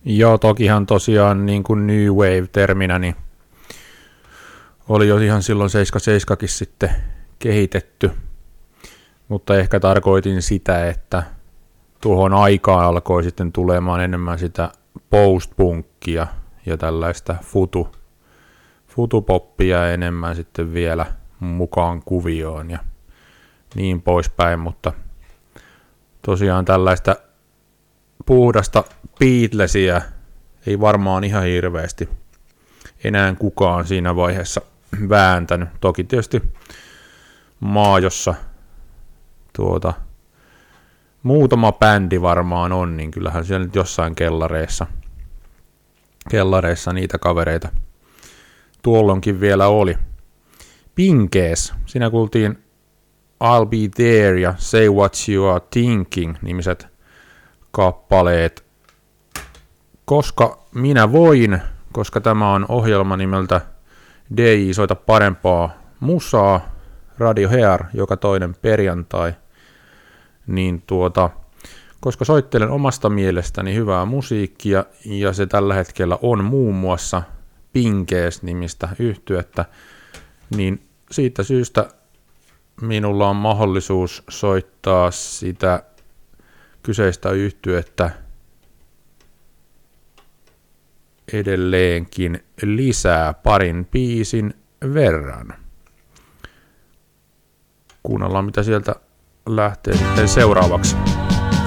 Joo, tokihan tosiaan niin kuin New Wave-terminä, niin oli jo ihan silloin 77kin sitten kehitetty, mutta ehkä tarkoitin sitä, että tuohon aikaan alkoi sitten tulemaan enemmän sitä post-punkkia ja tällaista futupoppia enemmän sitten vielä mukaan kuvioon ja niin poispäin, mutta tosiaan tällaista puhdasta Beatlesia ei varmaan ihan hirveästi enää kukaan siinä vaiheessa vääntänyt. Toki tietysti jossa muutama bändi varmaan on, niin kyllähän siellä nyt jossain kellareissa niitä kavereita tuollonkin vielä oli. Pinkees, siinä kuultiin I'll Be There ja Say What You Are Thinking -nimiset kappaleet. Koska minä voin, koska tämä on ohjelma nimeltä DJ soita parempaa musaa, Radio Hair joka toinen perjantai, niin koska soittelen omasta mielestäni hyvää musiikkia ja se tällä hetkellä on muun muassa Pinkees-nimistä yhtyettä, niin siitä syystä minulla on mahdollisuus soittaa sitä kyseistä yhtyettä edelleenkin lisää parin biisin verran. Kuunnellaan mitä sieltä lähtee sitten seuraavaksi.